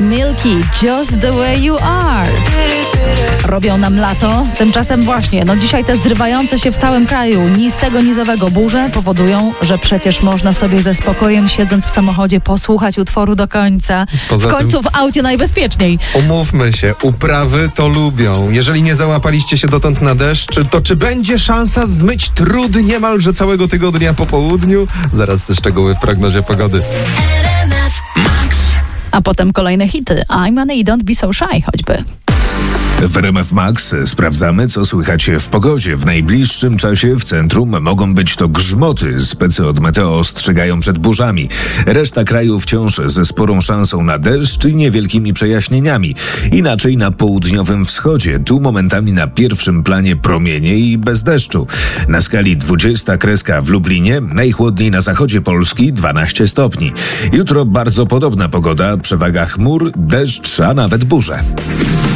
Milky, Just the Way You Are. Robią nam lato, tymczasem właśnie, dzisiaj te zrywające się w całym kraju nizowego burze powodują, że przecież można sobie ze spokojem, siedząc w samochodzie, posłuchać utworu do końca. W końcu w aucie najbezpieczniej. Umówmy się, uprawy to lubią. Jeżeli nie załapaliście się dotąd na deszcz, to czy będzie szansa zmyć trudy niemalże całego tygodnia po południu? Zaraz szczegóły w prognozie pogody. A potem kolejne hity. I'm Money i Don't Be So Shy choćby. W RMF Max sprawdzamy, co słychać w pogodzie. W najbliższym czasie w centrum mogą być to grzmoty. Specy od meteo ostrzegają przed burzami. Reszta kraju wciąż ze sporą szansą na deszcz i niewielkimi przejaśnieniami. Inaczej na południowym wschodzie. Tu momentami na pierwszym planie promienie i bez deszczu. Na skali 20 kreska w Lublinie, najchłodniej na zachodzie Polski 12 stopni. Jutro bardzo podobna pogoda, przewaga chmur, deszcz, a nawet burze.